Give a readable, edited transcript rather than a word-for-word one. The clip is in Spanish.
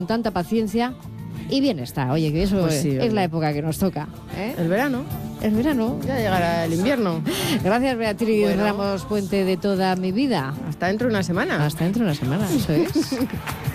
con tanta paciencia y bienestar. Oye, que eso Pues sí, es la época que nos toca, ¿eh? El verano. El verano. Ya llegará el invierno. Gracias, Beatriz Bueno. Ramos Puente, de Toda Mi Vida. Hasta dentro de una semana. Hasta dentro de una semana, eso es.